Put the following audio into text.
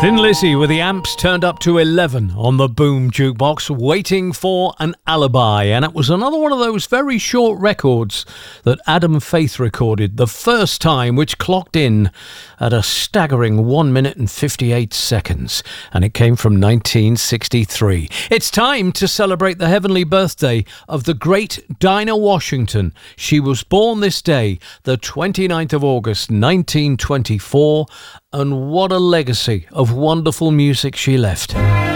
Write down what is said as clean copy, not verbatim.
Thin Lizzy with the amps turned up to 11 on the Boom Jukebox, waiting for an alibi. And it was another one of those very short records that Adam Faith recorded the first time, which clocked in at a staggering 1 minute and 58 seconds. And it came from 1963. It's time to celebrate the heavenly birthday of the great Dinah Washington. She was born this day, the 29th of August, 1924. And what a legacy of wonderful music she left.